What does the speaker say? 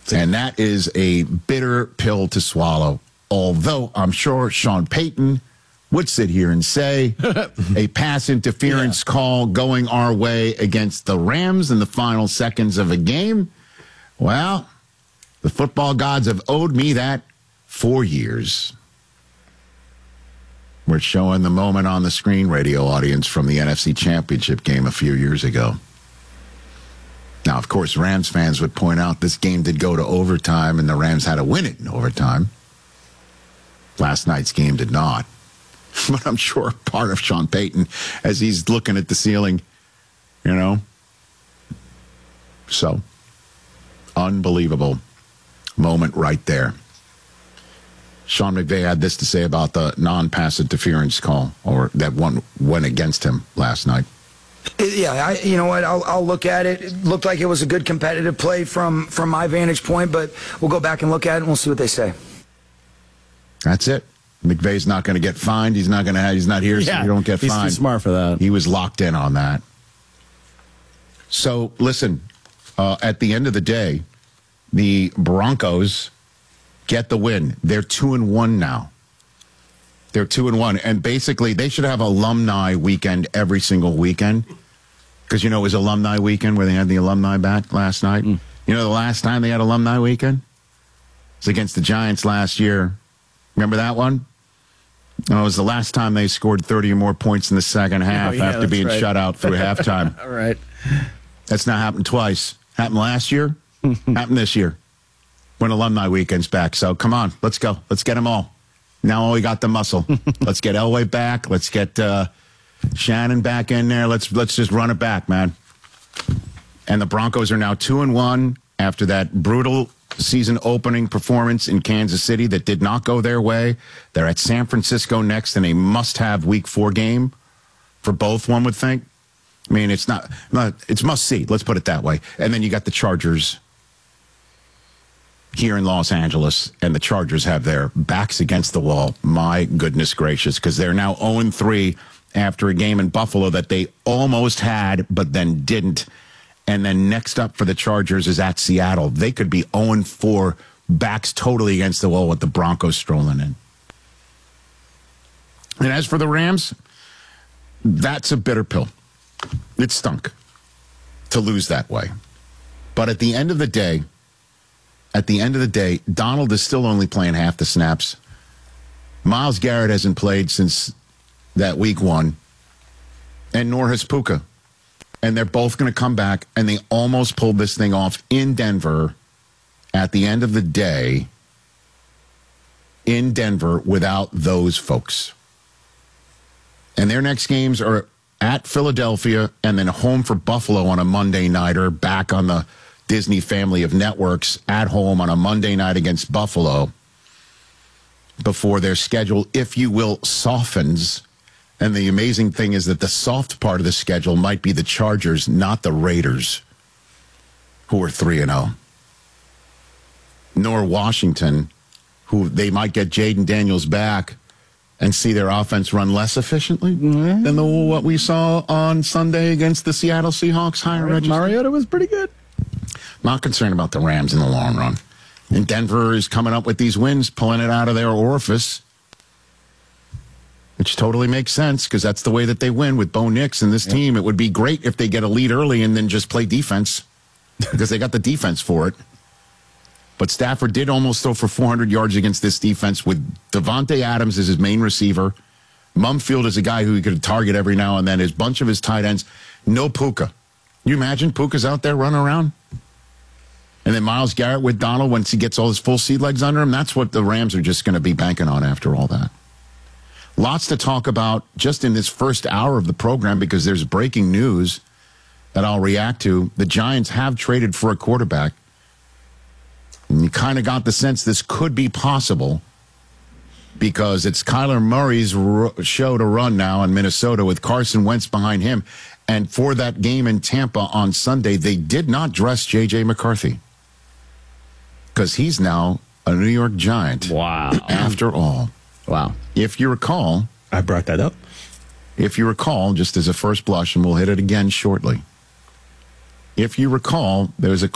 And that is a bitter pill to swallow. Although I'm sure Sean Payton would sit here and say a pass interference call going our way against the Rams in the final seconds of a game. Well, the football gods have owed me that for years. We're showing the moment on the screen, radio audience, from the NFC Championship game a few years ago. Now, of course, Rams fans would point out this game did go to overtime, and the Rams had to win it in overtime. Last night's game did not. But I'm sure part of Sean Payton, as he's looking at the ceiling, So, unbelievable moment right there. Sean McVay had this to say about the non-pass interference call, or that one went against him last night. Yeah, you know what? I'll look at it. It looked like it was a good competitive play from my vantage point, but we'll go back and look at it and we'll see what they say. That's it. McVay's not going to get fined. He's not here, so you don't get fined. He's too smart for that. He was locked in on that. So, listen, at the end of the day, the Broncos get the win. They're 2-1 now. They're 2-1, and basically they should have alumni weekend every single weekend, because it was alumni weekend where they had the alumni back last night. The last time they had alumni weekend was against the Giants last year. Remember that one? No, it was the last time they scored 30 or more points in the second half after being shut out through halftime. All right, that's not happened twice. Happened last year. Happened this year when alumni weekend's back. So come on, let's go. Let's get them all. Now we got the muscle. Let's get Elway back. Let's get Shannon back in there. Let's just run it back, man. And the Broncos are now 2-1 after that brutal season opening performance in Kansas City that did not go their way. They're at San Francisco next in a must-have Week 4 game for both, one would think. I mean, it's must-see. Let's put it that way. And then you got the Chargers here in Los Angeles, and the Chargers have their backs against the wall. My goodness gracious, because they're now 0-3 after a game in Buffalo that they almost had, but then didn't. And then next up for the Chargers is at Seattle. They could be 0-4, backs totally against the wall with the Broncos strolling in. And as for the Rams, that's a bitter pill. It stunk to lose that way. But at the end of the day, Donald is still only playing half the snaps. Myles Garrett hasn't played since that Week 1, and nor has Puka. And they're both going to come back, and they almost pulled this thing off in Denver at the end of the day, in Denver, without those folks. And their next games are at Philadelphia and then home for Buffalo on a Monday nighter, back on the Disney family of networks, at home on a Monday night against Buffalo, before their schedule, if you will, softens. And the amazing thing is that the soft part of the schedule might be the Chargers, not the Raiders, who are 3-0. Nor Washington, who they might get Jaden Daniels back and see their offense run less efficiently than what we saw on Sunday against the Seattle Seahawks. Mariota was pretty good. Not concerned about the Rams in the long run. And Denver is coming up with these wins, pulling it out of their orifice, which totally makes sense because that's the way that they win with Bo Nix and this team. It would be great if they get a lead early and then just play defense because they got the defense for it. But Stafford did almost throw for 400 yards against this defense with Devontae Adams as his main receiver. Mumfield is a guy who he could target every now and then. His bunch of his tight ends. No Puka. Can you imagine Puka's out there running around? And then Myles Garrett with Donald once he gets all his full sea legs under him. That's what the Rams are just going to be banking on after all that. Lots to talk about just in this first hour of the program because there's breaking news that I'll react to. The Giants have traded for a quarterback. And you kind of got the sense this could be possible because it's Kyler Murray's show to run now in Minnesota with Carson Wentz behind him. And for that game in Tampa on Sunday, they did not dress J.J. McCarthy because he's now a New York Giant. Wow. After all. Wow. If you recall. I brought that up. If you recall, just as a first blush, and we'll hit it again shortly. If you recall, there was a